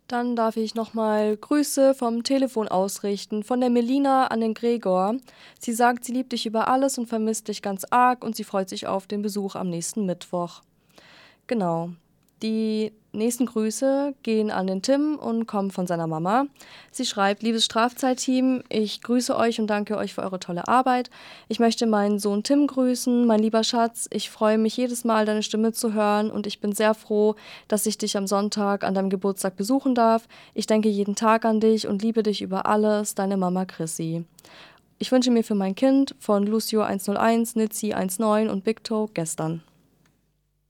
Dann darf ich nochmal Grüße vom Telefon ausrichten, von der Melina an den Gregor. Sie sagt, sie liebt dich über alles und vermisst dich ganz arg und sie freut sich auf den Besuch am nächsten Mittwoch. Genau. Die nächsten Grüße gehen an den Tim und kommen von seiner Mama. Sie schreibt: Liebes Strafzeitteam, ich grüße euch und danke euch für eure tolle Arbeit. Ich möchte meinen Sohn Tim grüßen, mein lieber Schatz. Ich freue mich jedes Mal, deine Stimme zu hören und ich bin sehr froh, dass ich dich am Sonntag an deinem Geburtstag besuchen darf. Ich denke jeden Tag an dich und liebe dich über alles, deine Mama Chrissy. Ich wünsche mir für mein Kind von Lucio 101, Nitzi 19 und Big Toe gestern.